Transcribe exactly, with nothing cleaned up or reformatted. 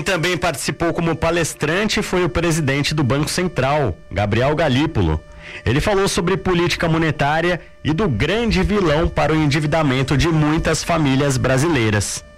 também participou como palestrante foi o presidente do Banco Central, Gabriel Galípolo. Ele falou sobre política monetária e do grande vilão para o endividamento de muitas famílias brasileiras.